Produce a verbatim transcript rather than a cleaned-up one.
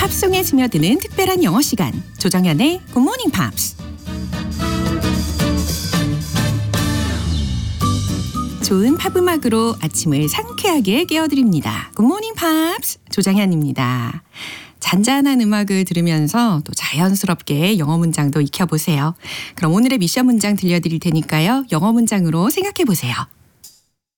팝송에 스며드는 특별한 영어 시간, 조정현의 Good Morning Pops. 좋은 팝 음악으로 아침을 상쾌하게 깨워드립니다. Good Morning Pops, 조정현입니다. 잔잔한 음악을 들으면서 또 자연스럽게 영어 문장도 익혀보세요. 그럼 오늘의 미션 문장 들려드릴 테니까요. 영어 문장으로 생각해보세요.